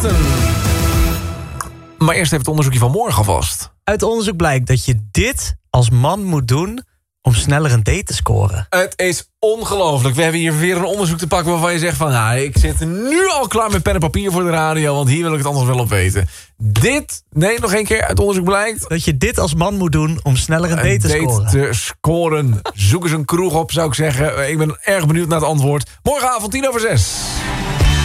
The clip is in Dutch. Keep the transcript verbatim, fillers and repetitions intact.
daten. Maar eerst even het onderzoekje van morgen alvast. Uit onderzoek blijkt dat je dit als man moet doen om sneller een date te scoren. Het is ongelooflijk. We hebben hier weer een onderzoek te pakken waarvan je zegt van... Nou, ik zit nu al klaar met pen en papier voor de radio... want hier wil ik het anders wel op weten. Dit, nee, nog één keer, uit onderzoek blijkt... Dat je dit als man moet doen om sneller een date een te date scoren. te scoren. Zoek eens een kroeg op, zou ik zeggen. Ik ben erg benieuwd naar het antwoord. Morgenavond tien over zes.